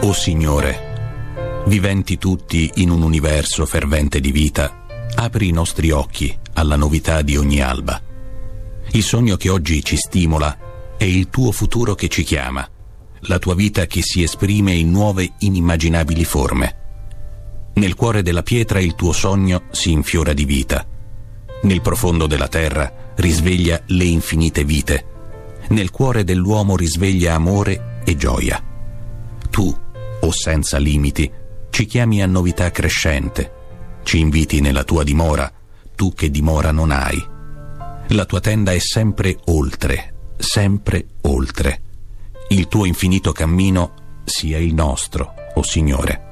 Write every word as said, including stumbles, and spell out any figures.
O Signore, viventi tutti in un universo fervente di vita, apri i nostri occhi alla novità di ogni alba. Il sogno che oggi ci stimola è il tuo futuro che ci chiama, la tua vita che si esprime in nuove inimmaginabili forme. Nel cuore della pietra il tuo sogno si infiora di vita. Nel profondo della terra risveglia le infinite vite. Nel cuore dell'uomo risveglia amore e gioia. Tu, o senza limiti, ci chiami a novità crescente. Ci inviti nella tua dimora, tu che dimora non hai. La tua tenda è sempre oltre, sempre oltre. Il tuo infinito cammino sia il nostro, o Signore.